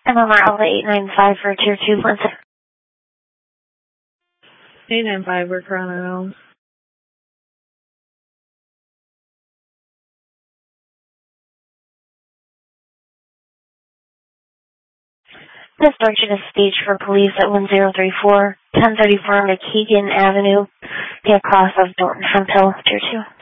MMR Alpha 895 for Tier 2, Lindsay. 895, we're Coronado. This direction is staged for police at 1034, 1034 McKeegan Avenue, the cross of Norton from Pill, Tier 2.